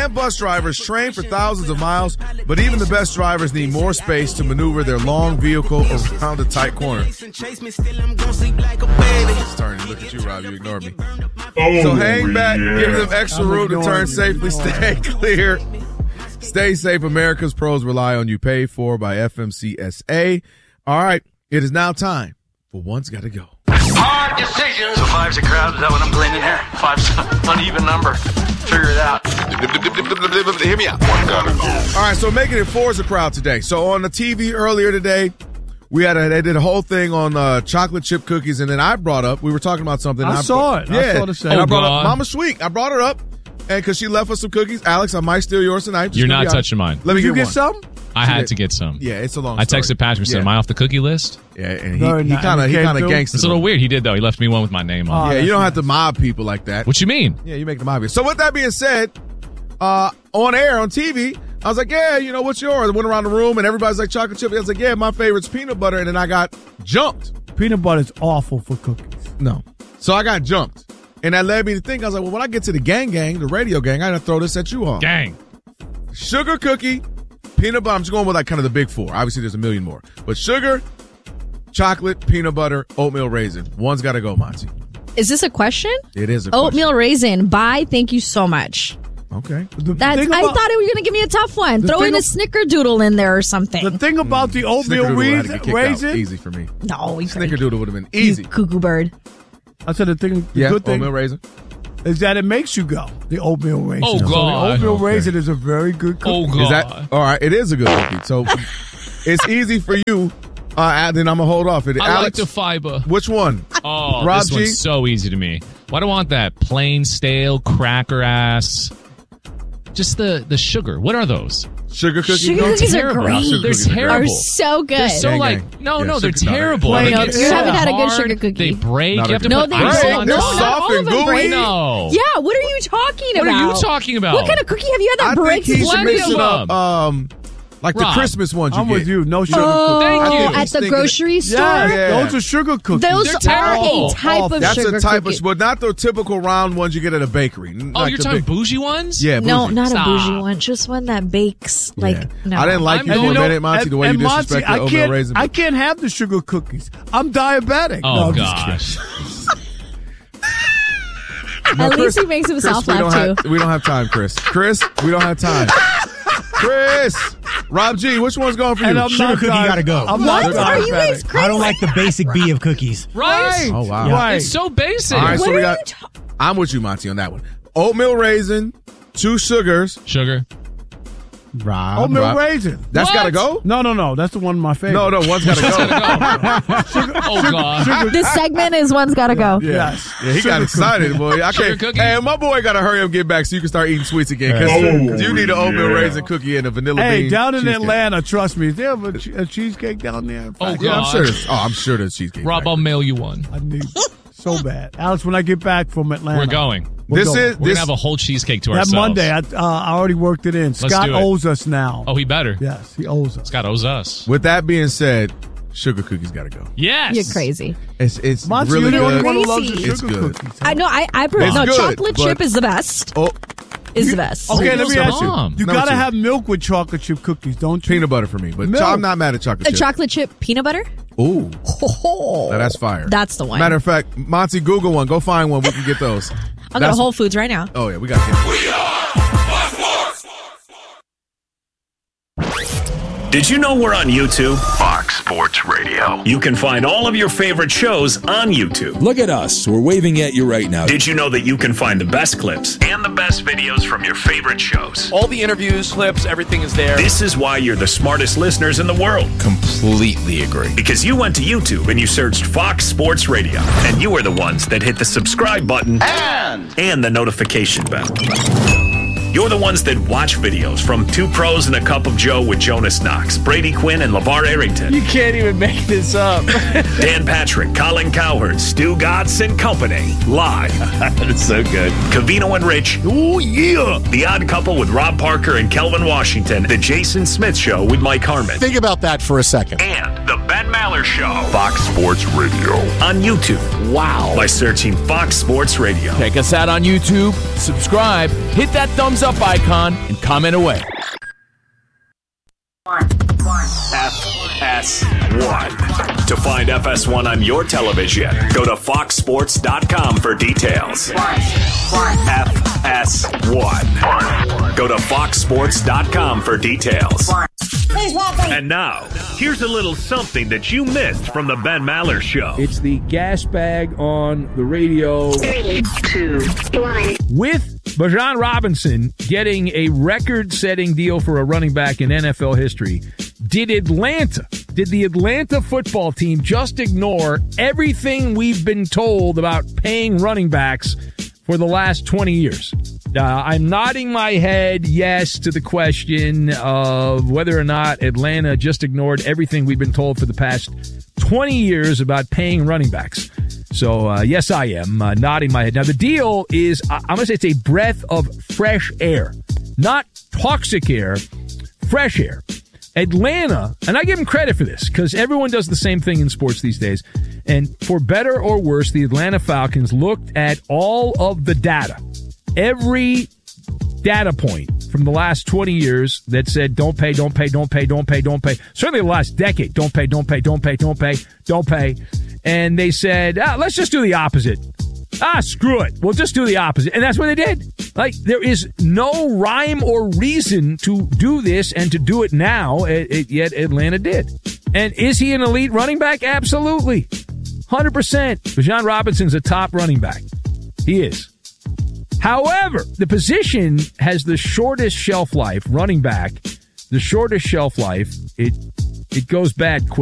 and bus drivers train for thousands of miles, but even the best drivers need more space to maneuver their long vehicle around a tight corner. Starting to look at you, Rob. You ignored me. So hang back, give them extra room to turn safely, stay clear. Stay safe. America's pros rely on you. Paid for by FMCSA. All right, it is now time for One's Gotta Go. Hard decisions. So 5's a crowd. Is that what I'm gleaning here? 5's an uneven number. Figure it out. Hear me out. One gotta go. All right, so making it 4 is a crowd today. So on the TV earlier today, they did a whole thing on chocolate chip cookies, and then I brought up, we were talking about something. I saw it. Yeah. I saw the same. I brought up Mama Sweet. I brought her up, and because she left us some cookies. Alex, I might steal yours tonight. You're not touching mine. Let me Did you get one. some? I had to get some. Yeah, it's a long I story. texted Patrick and said, am I off the cookie list? Yeah, and he kind of gangsta. It's a little weird. He did, though. He left me one with my name on it. Yeah, you don't have to mob people like that. What you mean? Yeah, you make them obvious. So with that being said, on air, on TV, I was like, yeah, what's yours? I went around the room, and everybody's like, chocolate chip. I was like, yeah, my favorite's peanut butter, and then I got jumped. Peanut butter's awful for cookies. No. So I got jumped. And that led me to think, I was like, well, when I get to the the radio gang, I got to throw this at you all. Gang. Sugar cookie, peanut butter. I'm just going with like kind of the big 4. Obviously, there's a million more. But sugar, chocolate, peanut butter, oatmeal raisin. One's got to go, Monty. Is this a question? It is a Oatmeal raisin. Bye. Thank you so much. Okay. I thought it was going to give me a tough one. Throw in a snickerdoodle in there or something. The thing about the oatmeal raisin. Easy for me. No, Snickerdoodle would have been easy. You cuckoo bird. I said the good thing. Oatmeal raisin. Is that it makes you go. The oatmeal raisin. Oh, God. So the oatmeal raisin is a very good cookie. Oh, God. Is that all right? It is a good cookie. So it's easy for you. Then I'm gonna hold off. I Alex, like the fiber. Which one? Oh, Rob this G? one's so easy to me. Why do I want that plain, stale, cracker ass? Just the sugar. What are those? Sugar cookies? Sugar cookies are great. They're terrible. Are so good. They're so Gang. no, they're sugar- terrible. Wait, They no, get you so haven't had a good hard, sugar cookie. They break. Not You have to No, put they ice don't. on They're No, top. not soft all of and them gooey. break. No. Yeah, what are you talking about? What are you talking about? What kind of cookie have you had that I breaks? think he should Plenty mix of it up. them. Like Rob, the Christmas ones you I'm get. with you. No sugar Oh, cookies. Thank you. at the Thinking- grocery store? Yeah. Those are sugar cookies. Those They're are terrible. a type of That's sugar a type cookie. of, but not the typical round ones you get at a bakery. Oh, Like you're the talking big- bougie ones? Yeah, No, bougie. not Stop. a bougie one. Just one that bakes. Like, Yeah. no. I didn't like you I'm for a going- minute, Monty, the way you and Monty, disrespected the oatmeal raisin. I can't have the sugar cookies. I'm diabetic. Oh, No, I'm just kidding. gosh. At least he makes himself Chris, laugh, too. we don't have time, Chris. Chris, we don't have time. Chris! Rob G, which one's going for you? And I'm Sugar not cookie gotta go. I'm What? not Are you guys diabetic. crazy? I don't like the basic B of cookies. Right? Oh, wow. Right. It's so basic. All right, What so are we you got. I'm with you, Monty, on that one. Oatmeal raisin, 2 sugars. Sugar. Rob. Oatmeal raisin. That's What? got to go? No. That's the one of my favorites. No, one's got to go. Oh, God. This segment is one's got to go. Yes. Yeah, he got excited, boy. I Sugar can't. cookie? Hey, my boy got to hurry up and get back so you can start eating sweets again. Because you need an oatmeal raisin cookie and a vanilla bean. Hey, down in cheesecake. Atlanta, trust me, they have a cheesecake down there. Oh, Yeah, I'm God. sure. I'm sure there's cheesecake. Rob, factory. I'll mail you one. I need so bad. Alex, when I get back from Atlanta. We're going. We're This going. is We're going this. to have a whole cheesecake to That ourselves. Monday, I already worked it in. Scott do it. owes us now. Oh, he better. Yes, he owes us. Scott owes us. With that being said, sugar cookies got to go. Yes. You're crazy. It's Monty, really you're the only good. one who loves the Crazy. It's sugar good. cookies. I know. I It's no, good, chocolate but- chip is the best. Oh, Is the best. Okay, let me Oatmeal's ask you. the bomb. You Number gotta 2. have milk with chocolate chip cookies, don't you? peanut butter for me, but Milk. I'm not mad at chocolate A chip. chocolate chip peanut butter? Ooh, Oh, now that's fire. that's the one. Matter of fact, Monty, Google one. Go find one. We can get those. I'll go to Whole Foods right now. Oh yeah, we got to. Did you know we're on YouTube? Fox Sports Radio. You can find all of your favorite shows on YouTube. Look at us. We're waving at you right now. Did you know that you can find the best clips and the best videos from your favorite shows? All the interviews, clips, everything is there. This is why you're the smartest listeners in the world. Completely agree. Because you went to YouTube and you searched Fox Sports Radio. And you are the ones that hit the subscribe button and the notification bell. You're the ones that watch videos from Two Pros and a Cup of Joe with Jonas Knox, Brady Quinn, and LeVar Arrington. You can't even make this up. Dan Patrick, Colin Cowherd, Stu Gatz and Company. Live. That's so good. Cavino and Rich. Oh, yeah. The Odd Couple with Rob Parker and Kelvin Washington. The Jason Smith Show with Mike Harmon. Think about that for a second. And the Ben Maller Maller Show. Fox Sports Radio. On YouTube. Wow. By searching Fox Sports Radio. Check us out on YouTube, subscribe, hit that thumbs up icon, and comment away. FS1. To find FS1 on your television, go to foxsports.com for details. FS1. Go to foxsports.com for details. And now, here's a little something that you missed from the Ben Maller Show. It's the gas bag on the radio. 3, 2, 1. With Bijan Robinson getting a record-setting deal for a running back in NFL history, did the Atlanta football team just ignore everything we've been told about paying running backs for the last 20 years? I'm nodding my head yes to the question of whether or not Atlanta just ignored everything we've been told for the past 20 years about paying running backs. So, yes, I am nodding my head. Now, the deal is, I'm going to say it's a breath of fresh air. Not toxic air, fresh air. Atlanta, and I give them credit for this because everyone does the same thing in sports these days. And for better or worse, the Atlanta Falcons looked at all of the data. Every data point from the last 20 years that said don't pay. Certainly the last decade, don't pay. And they said, let's just do the opposite. Screw it. We'll just do the opposite. And that's what they did. Like, there is no rhyme or reason to do this and to do it now, yet Atlanta did. And is he an elite running back? Absolutely. 100%. Bijan Robinson's a top running back. He is. However, the position has the shortest shelf life, running back, the shortest shelf life. It goes bad quick.